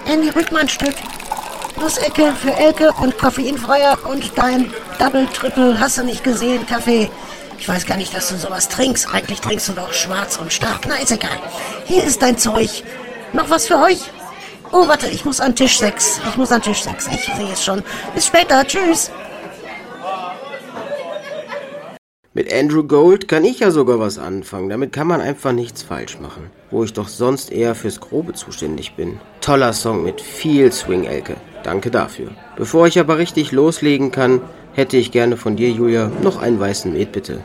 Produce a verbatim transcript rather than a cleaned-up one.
Andy, rück mal ein Stück. Nussecke für Elke und koffeinfreier und dein Double, Triple, hast du nicht gesehen, Kaffee. Ich weiß gar nicht, dass du sowas trinkst. Eigentlich trinkst du doch schwarz und stark. Na, ist egal. Hier ist dein Zeug. Noch was für euch? Oh, warte, ich muss an Tisch sechs. Ich muss an Tisch sechs. Ich sehe es schon. Bis später. Tschüss. Mit Andrew Gold kann ich ja sogar was anfangen. Damit kann man einfach nichts falsch machen. Wo ich doch sonst eher fürs Grobe zuständig bin. Toller Song mit viel Swing, Elke. Danke dafür. Bevor ich aber richtig loslegen kann, hätte ich gerne von dir, Julia, noch einen weißen Met, bitte.